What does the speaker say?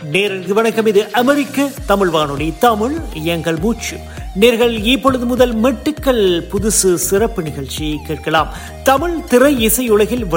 நேயர்களுக்கு வணக்கம். இது அமெரிக்க தமிழ் வானொலி, தமிழ் எங்கள் மூச்சு. நேர்கள் இப்பொழுது முதல் மெட்டுக்கள் புதுசு சிறப்பு நிகழ்ச்சி கேட்கலாம். தமிழ் திரை இசையுலகில்